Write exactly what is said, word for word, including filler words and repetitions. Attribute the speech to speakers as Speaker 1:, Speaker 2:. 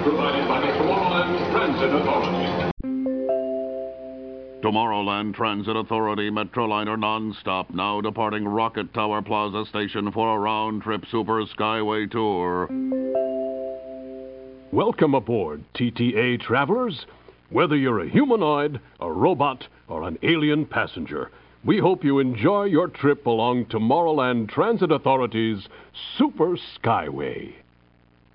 Speaker 1: provided by the Tomorrowland Transit Authority.
Speaker 2: Tomorrowland Transit Authority Metroliner Nonstop now departing Rocket Tower Plaza Station for a round-trip Super Skyway tour.
Speaker 3: Welcome aboard, T T A travelers. Whether you're a humanoid, a robot, or an alien passenger, we hope you enjoy your trip along Tomorrowland Transit Authority's Super Skyway.